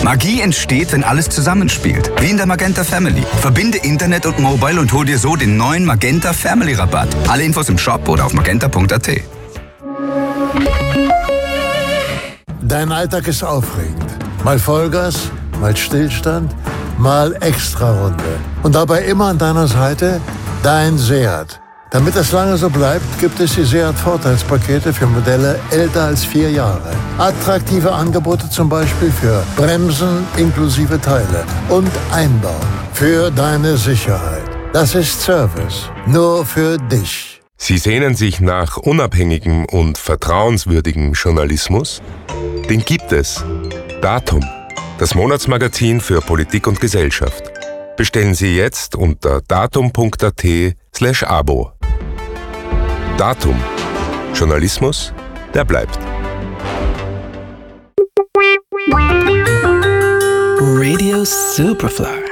Magie entsteht, wenn alles zusammenspielt. Wie in der Magenta Family. Verbinde Internet und Mobile und hol dir so den neuen Magenta Family Rabatt. Alle Infos im Shop oder auf magenta.at. Dein Alltag ist aufregend. Mal Vollgas, mal Stillstand, mal Extrarunde. Und dabei immer an deiner Seite dein Seat. Damit das lange so bleibt, gibt es die Seat-Vorteilspakete für Modelle älter als 4 Jahre. Attraktive Angebote zum Beispiel für Bremsen inklusive Teile und Einbau. Für deine Sicherheit. Das ist Service. Nur für dich. Sie sehnen sich nach unabhängigem und vertrauenswürdigem Journalismus? Den gibt es. Datum, das Monatsmagazin für Politik und Gesellschaft. Bestellen Sie jetzt unter datum.at/Abo. Datum. Journalismus, der bleibt. Radio Superfly.